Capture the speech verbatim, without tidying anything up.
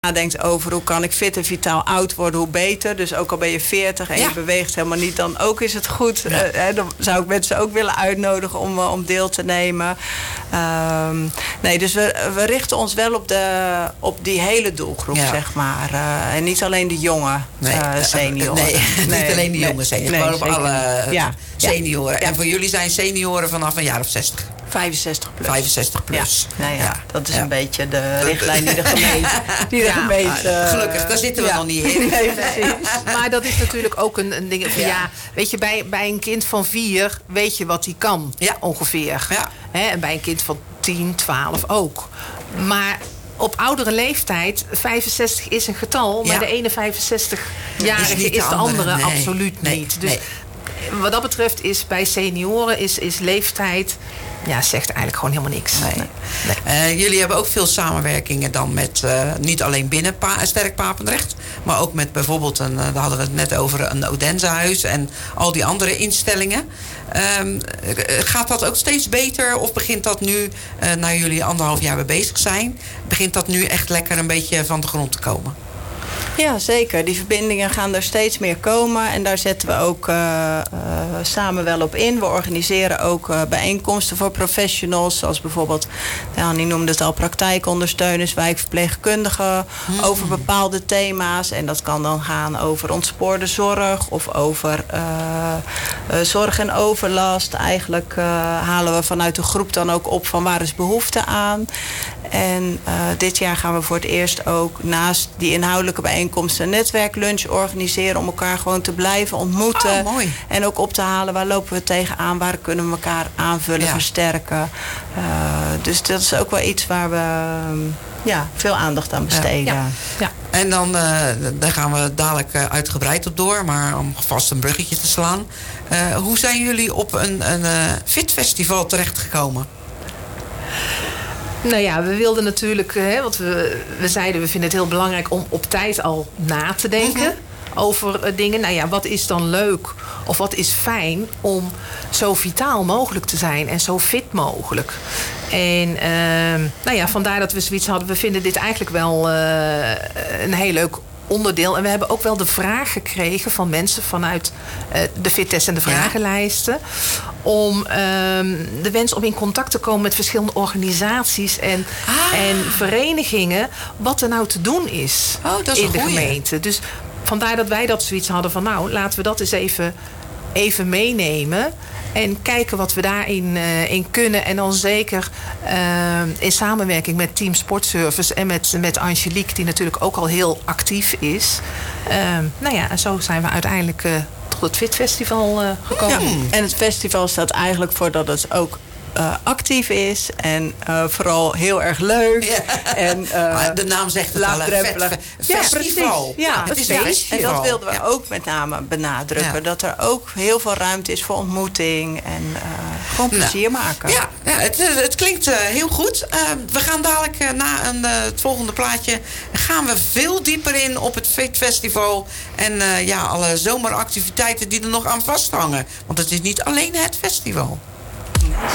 nadenkt over hoe kan ik fit en vitaal oud worden, hoe beter. Dus ook al ben je veertig en ja. je beweegt helemaal niet, dan ook is het goed. Ja. Uh, dan zou ik mensen ook willen uitnodigen om, uh, om deel te nemen. Um, nee, dus we, we richten ons wel op, de, op die hele doelgroep, ja. zeg maar. Uh, en niet alleen de jonge nee. uh, senioren. Nee, nee, niet alleen de jonge senioren. Nee, gewoon op alle uh, ja. senioren. Ja. En voor jullie zijn senioren vanaf een jaar of zestig. vijfenzestig plus. vijfenzestig plus. Ja, nou ja, ja. dat is ja. een beetje de richtlijn die de gemeente... Die de ja, gemeente uh, gelukkig, daar zitten we ja. nog niet in. Nee, maar dat is natuurlijk ook een, een ding van ja. ja, weet je, bij, bij een kind van vier weet je wat hij kan, ja. ongeveer. Ja. Hè, en bij een kind van tien, twaalf ook. Maar op oudere leeftijd, vijfenzestig is een getal, maar ja. de ene vijfenzestig-jarige is, is de andere, andere. Nee. absoluut nee. niet. Dus nee. wat dat betreft is bij senioren is, is leeftijd... Ja, zegt eigenlijk gewoon helemaal niks. Nee. Nee. Uh, jullie hebben ook veel samenwerkingen dan met... Uh, niet alleen binnen pa- Sterk Papendrecht... maar ook met bijvoorbeeld... Een, uh, daar hadden we het net over een Odense-huis... en al die andere instellingen. Um, gaat dat ook steeds beter? Of begint dat nu, uh, na jullie anderhalf jaar mee bezig zijn... begint dat nu echt lekker een beetje van de grond te komen? Ja, zeker. Die verbindingen gaan er steeds meer komen. En daar zetten we ook uh, uh, samen wel op in. We organiseren ook uh, bijeenkomsten voor professionals. Zoals bijvoorbeeld, nou, die noemde het al, praktijkondersteuners, wijkverpleegkundigen. Hmm. Over bepaalde thema's. En dat kan dan gaan over ontspoorde zorg. Of over uh, uh, zorg en overlast. Eigenlijk uh, halen we vanuit de groep dan ook op van waar is behoefte aan. En uh, dit jaar gaan we voor het eerst ook naast die inhoudelijke bijeenkomsten een netwerklunch organiseren om elkaar gewoon te blijven ontmoeten. Oh, mooi. En ook op te halen waar lopen we tegenaan, waar kunnen we elkaar aanvullen, ja. versterken. Uh, dus dat is ook wel iets waar we um, ja, veel aandacht aan besteden. Ja. Ja. Ja. En dan uh, daar gaan we dadelijk uh, uitgebreid op door, maar om vast een bruggetje te slaan. Uh, hoe zijn jullie op een, een uh, fitfestival terechtgekomen? Nou ja, we wilden natuurlijk, hè, want we, we zeiden we vinden het heel belangrijk om op tijd al na te denken mm-hmm. over uh, dingen. Nou ja, wat is dan leuk of wat is fijn om zo vitaal mogelijk te zijn en zo fit mogelijk. En uh, nou ja, vandaar dat we zoiets hadden, we vinden dit eigenlijk wel uh, een heel leuk onderdeel. En we hebben ook wel de vraag gekregen van mensen vanuit uh, de fittest en de vragenlijsten. Ja. Om uh, de wens om in contact te komen met verschillende organisaties en, ah. en verenigingen. Wat er nou te doen is, oh, dat is in de goeie. gemeente. Dus vandaar dat wij dat zoiets hadden van nou, laten we dat eens even, even meenemen. En kijken wat we daarin uh, in kunnen. En dan zeker uh, in samenwerking met Team Sportservice en met, met Angelique, die natuurlijk ook al heel actief is. Uh, nou ja, en zo zijn we uiteindelijk uh, tot het Fit Festival uh, gekomen. Ja, en het festival staat eigenlijk voor dat het ook Uh, actief is en uh, vooral heel erg leuk. Ja. En, uh, de naam zegt het al, een festival. Ja, ja, het is een festival. En dat wilden we ja. ook met name benadrukken. Ja. Dat er ook heel veel ruimte is voor ontmoeting en uh, gewoon plezier nou, maken. Ja, ja het, het klinkt uh, heel goed. Uh, we gaan dadelijk uh, na een, uh, het volgende plaatje gaan we veel dieper in op het Fit Festival en uh, ja, alle zomeractiviteiten die er nog aan vasthangen. Want het is niet alleen het festival.